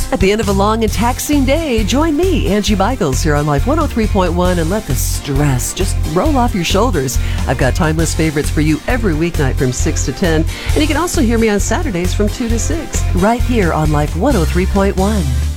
At the end of a long and taxing day, join me, Angie Michaels, here on Life 103.1 and let the stress just roll off your shoulders. I've got timeless favorites for you every weeknight from 6 to 10. And you can also hear me on Saturdays from 2 to 6, right here on Life 103.1.